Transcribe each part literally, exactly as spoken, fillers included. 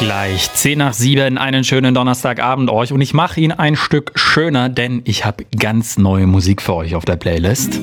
Gleich zehn nach sieben, einen schönen Donnerstagabend euch und ich mache ihn ein Stück schöner, denn ich habe ganz neue Musik für euch auf der Playlist.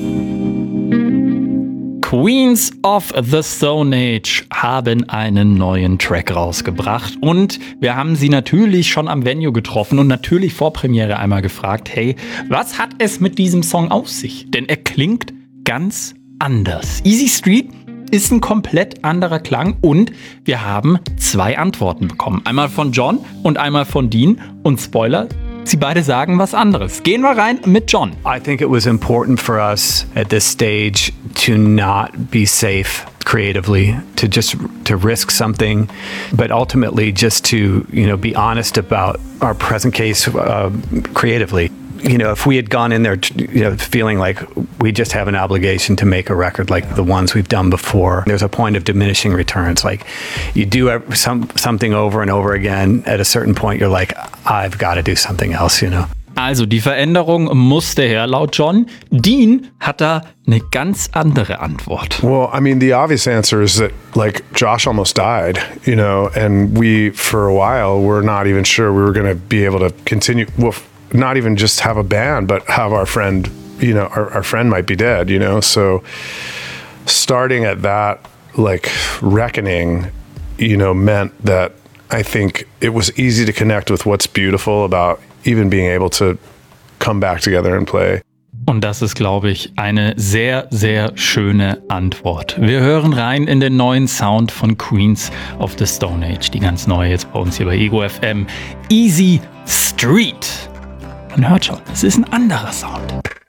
Queens of the Stone Age haben einen neuen Track rausgebracht und wir haben sie natürlich schon am Venue getroffen und natürlich vor Premiere einmal gefragt, hey, was hat es mit diesem Song auf sich? Denn er klingt ganz anders. Easy Street ist ein komplett anderer Klang und wir haben zwei Antworten bekommen. Einmal von John und einmal von Dean. Und Spoiler, sie beide sagen was anderes. Gehen wir rein mit John. I think it was important for us at this stage to not be safe creatively, to just to risk something, but ultimately just to, you know, be honest about our present case uh, creatively. You know, if we had gone in there, you know, feeling like we just have an obligation to make a record like the ones we've done before, there's a point of diminishing returns. Like, you do some, something over and over again, at a certain point you're like, I've got to do something else, you know. Also die Veränderung musste her, laut John. Dean hat da eine ganz andere Antwort. Well, I mean, the obvious answer is that, like, Josh almost died, you know, and we, for a while, were not even sure we were going to be able to continue, well, not even just have a band, but have our friend, you know, our, our friend might be dead, you know? So starting at that, like, reckoning, you know, meant that I think it was easy to connect with what's beautiful about even being able to come back together and play. Und das ist, glaube ich, eine sehr, sehr schöne Antwort. Wir hören rein in den neuen Sound von Queens of the Stone Age, die ganz neue jetzt bei uns hier bei Ego F M. Easy Street. Man hört schon, es ist ein anderer Sound.